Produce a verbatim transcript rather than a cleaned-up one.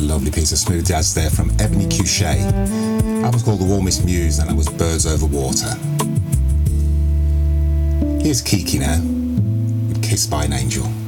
Lovely piece of smooth jazz there from Ebony Cuchet. That was called The Warmest Muse, and that was Birds Over Water. Here's Kiki now with Kissed by an Angel.